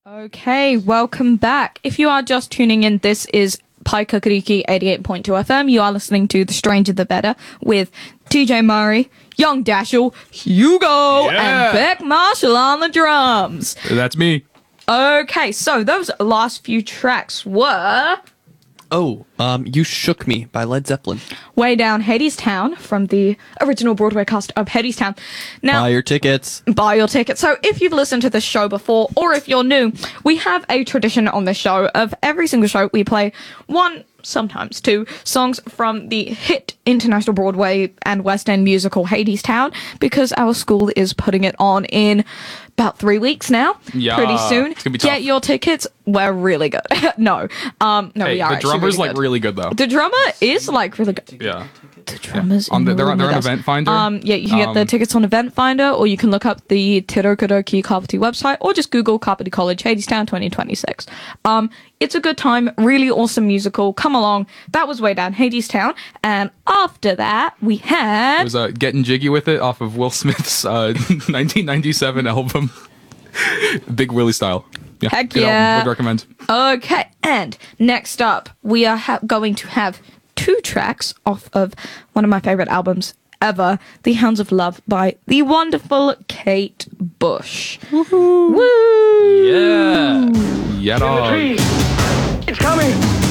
Okay, welcome back. If you are just tuning in, this is Pai Kakariki 88.2 FM. You are listening to The Stranger the Better with TJ Murray, Young Dashel, Hugo, and Beck Marshall on the drums. That's me. Okay, so those last few tracks were You Shook Me by Led Zeppelin. Way Down Hadestown from the original Broadway cast of Hadestown. Now, Buy your tickets. Buy your ticket. So if you've listened to the show before, or if you're new, we have a tradition on the show of every single show we play one, sometimes two, songs from the hit international Broadway and West End musical Hadestown, because our school is putting it on in about 3 weeks now. Yeah, pretty soon. it's gonna be tough. Get your tickets. We're really good. No, Hey, we are. the actually drummer's really like good. really good though. The drummer is like really good. Yeah. The drummers. They're on with us. Event Finder. Yeah, you can get the tickets on Event Finder, or you can look up the Tirokadoki Kapiti website, or just Google Kapiti College Hadestown 2026. It's a good time, really awesome musical. Come along. That was Way Down Hadestown, and after that we had It was Getting Jiggy With It off of Will Smith's 1997 album, Big Willie Style. Yeah, Heck good yeah. album. Would recommend. Okay, and next up we are going to have two tracks off of one of my favorite albums ever, The Hounds of Love by the wonderful Kate Bush. Woo! Yeah. Yeah, dog. It's coming!